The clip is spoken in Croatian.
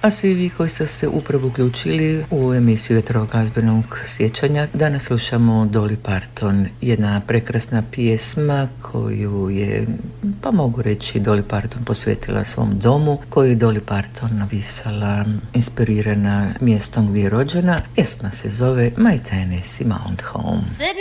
A svi vi koji ste se upravo uključili u emisiju Vjetroglazbenog sjećanja, danas slušamo Dolly Parton, jedna prekrasna pjesma koju je, pa mogu reći, Dolly Parton posvetila svom domu, koju je Dolly Parton napisala inspirirana mjestom gdje je rođena. Pjesma se zove My Tennessee Mountain Home.